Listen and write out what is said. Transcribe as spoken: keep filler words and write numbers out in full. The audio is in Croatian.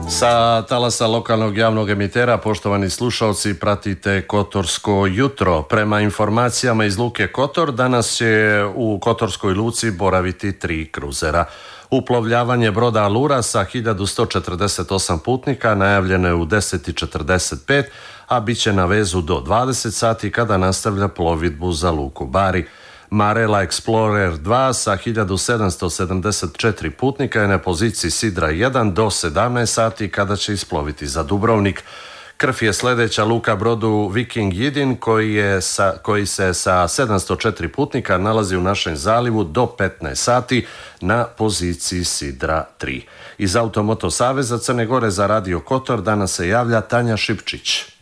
Sa talasa lokalnog javnog emitera, poštovani slušalci, pratite Kotorsko jutro. Prema informacijama iz Luke Kotor, danas će u Kotorskoj luci boraviti tri kruzera. Uplovljavanje broda Alura sa hiljadu sto četrdeset osam putnika najavljeno je u deset i četrdeset pet, a bit će na vezu do dvadeset sati kada nastavlja plovidbu za luku Bari. Marella Explorer dva sa hiljadu sedamsto sedamdeset četiri putnika je na poziciji Sidra jedan do sedamnaest sati kada će isploviti za Dubrovnik. Krf je sljedeća luka brodu Viking Jedin koji, je sa, koji se sa sedamsto četiri putnika nalazi u našem zalivu do petnaest sati na poziciji Sidra tri. Iz Automoto Saveza Crne Gore za Radio Kotor danas se javlja Tanja Šipčić.